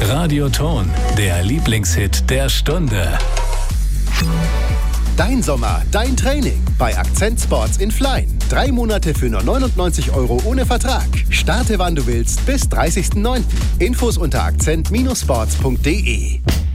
Radioton, der Lieblingshit der Stunde. Dein Sommer, dein Training bei Akzent Sports in Flein. 3 Monate für nur 99 € ohne Vertrag. Starte wann du willst bis 30.09. Infos unter akzent-sports.de.